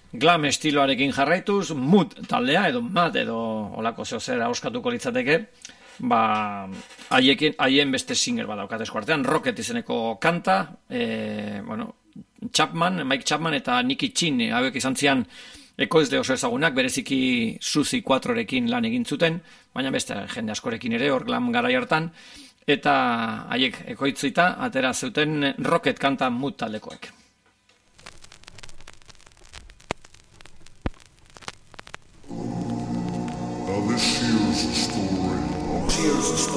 glam estiloarekin jarraituz, mood taldea, edo mad, edo olako zehozera oskatuko litzateke, haien beste singer badaukat eskuartean, Rocket izeneko kanta, Mike Chapman eta Nicky Chin, hauek izan zian ekoizle oso ezagunak, bereziki Suzy 4rekin lan egin zuten, baina beste jende askorekin ere, hor glam garai hartan, eta haiek ekoitzita, atera zuten Rocket kanta mood taldekoek. Here's the story